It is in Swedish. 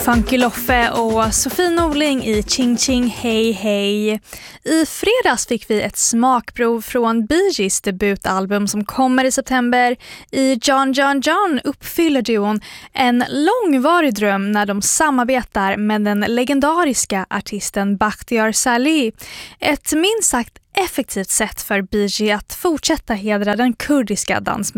Funky Loffe och Sofie Norling i Ching Ching Hej Hej. I fredags fick vi ett smakprov från Bee Gees debutalbum som kommer i september. I John John John uppfyller duon en långvarig dröm när de samarbetar med den legendariska artisten Bakhtiar Salih. Ett minst sagt effektivt sätt för Bee Gees att fortsätta hedra den kurdiska dansmusiken.